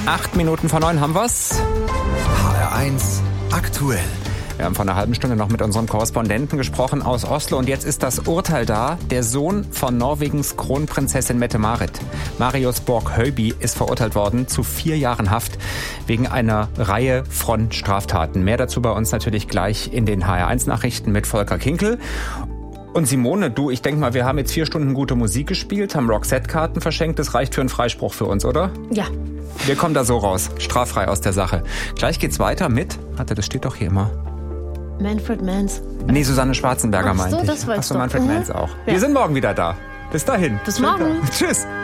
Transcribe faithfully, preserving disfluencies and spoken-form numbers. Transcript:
Acht Minuten vor neun haben wir's. H R eins aktuell. Wir haben vor einer halben Stunde noch mit unserem Korrespondenten gesprochen aus Oslo und jetzt ist das Urteil da. Der Sohn von Norwegens Kronprinzessin Mette-Marit, Marius Borg-Høiby, ist verurteilt worden zu vier Jahren Haft wegen einer Reihe von Straftaten. Mehr dazu bei uns natürlich gleich in den H R eins Nachrichten mit Volker Kinkel. Und Simone, du, ich denke mal, wir haben jetzt vier Stunden gute Musik gespielt, haben Roxette-Karten verschenkt. Das reicht für einen Freispruch für uns, oder? Ja. Wir kommen da so raus, straffrei aus der Sache. Gleich geht's weiter mit, warte, das steht doch hier immer. Manfred Mann's. Nee, Susanne Schwarzenberger Ach so, meinte ich. das weißt Ach so, du. Manfred Mhm. Mann's auch. Ja. Wir sind morgen wieder da. Bis dahin. Bis morgen. Tschüss.